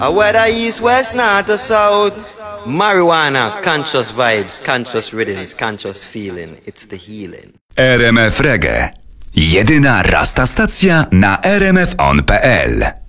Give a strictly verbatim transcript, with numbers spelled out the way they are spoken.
A whether east, west, north or south. Marijuana, conscious vibes, conscious rhythms, conscious feeling. It's the healing. R M F Reggae. Jedyna rasta stacja na r m f on kropka p l.